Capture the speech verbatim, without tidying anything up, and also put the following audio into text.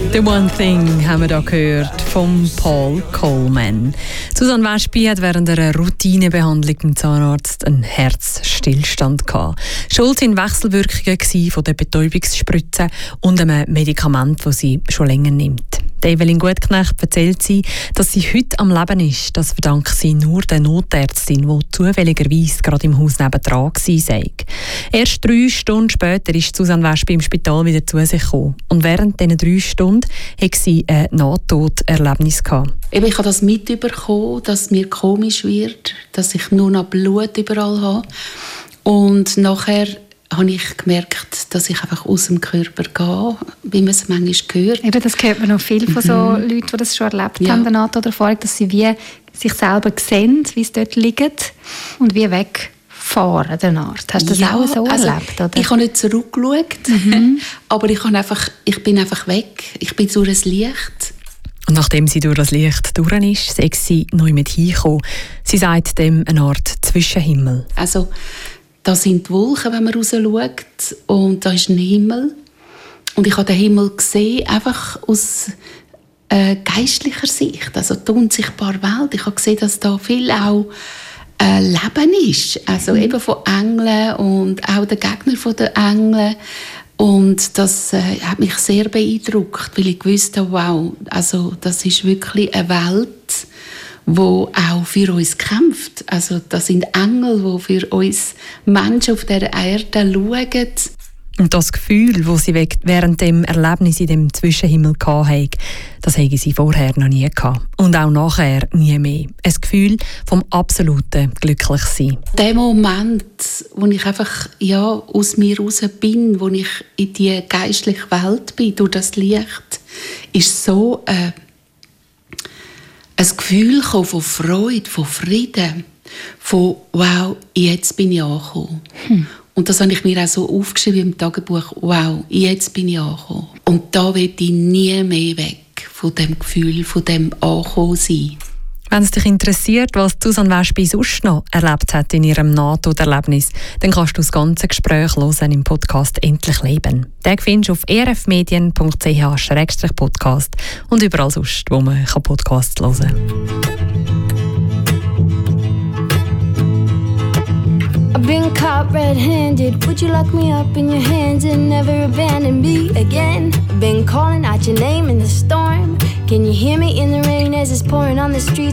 The One Thing haben wir da gehört von Paul Coleman. Susanne Wespi hat während einer Routinebehandlung beim Zahnarzt einen Herzstillstand gehabt. Schuld sind Wechselwirkungen von der Betäubungsspritze und einem Medikament, das sie schon länger nimmt. Evelyn Gutknecht erzählt sie, dass sie heute am Leben ist. Das verdankt sie nur der Notärztin, die zufälligerweise gerade im Haus nebendran war. Erst drei Stunden später ist Susanne Wespi im Spital wieder zu sich gekommen. Und während diesen drei Stunden hatte sie ein Nahtoderlebnis gehabt. Ich habe das mitbekommen, dass es mir komisch wird, dass ich nur noch Blut überall habe. Und nachher habe ich gemerkt, dass ich einfach aus dem Körper gehe, wie man es manchmal hört. Eben, das hört man noch viel von so mhm. Leuten, die das schon erlebt ja. haben, eine Nahtoderfahrung, dass sie wie sich selber sehen, wie es dort liegt und wie wegfahren, der Art. Hast du das ja, auch so also erlebt? Oder? Ich habe nicht zurückgeschaut, mhm. aber ich, habe einfach, ich bin einfach weg. Ich bin durch das Licht. Und nachdem sie durch das Licht durch ist, sei sie neu mit hingekommen. Sie sagt dem eine Art Zwischenhimmel. Also, da sind die Wolken, wenn man raus schaut, und da ist ein Himmel. Und ich habe den Himmel gesehen, einfach aus äh, geistlicher Sicht, also die unsichtbare Welt. Ich habe gesehen, dass da viel auch äh, Leben ist, also mhm. eben von Engeln und auch der Gegner von den Engeln. Und das äh, hat mich sehr beeindruckt, weil ich wusste, wow, also das ist wirklich eine Welt, wo auch für uns kämpft. Also das sind Engel, die für uns Menschen auf dieser Erde schauen. Und das Gefühl, das sie während dem Erlebnis in dem Zwischenhimmel hatte, das hatte sie vorher noch nie gehabt. Und auch nachher nie mehr. Ein Gefühl vom absoluten Glücklichsein. Der Moment, wo ich einfach ja, aus mir raus bin, wo ich in die geistliche Welt bin, durch das Licht, ist so äh, ein Gefühl von Freude, von Frieden, von «Wow, jetzt bin ich angekommen». Hm. Und das habe ich mir auch so aufgeschrieben im Tagebuch. «Wow, jetzt bin ich angekommen». Und da will ich nie mehr weg von dem Gefühl, von dem Ankommen-Sein. Wenn es dich interessiert, was Susanne Wespi sonst noch erlebt hat in ihrem Nahtoderlebnis, dann kannst du das ganze Gespräch hören im Podcast «Endlich Leben». Den findest du auf e r f medien punkt c h slash podcast und überall sonst, wo man Podcasts hören kann. I've been caught red-handed. Would you lock me up in your hands and never abandon me again? I've been calling out your name in the storm. Can you hear me in the rain as it's pouring on the streets?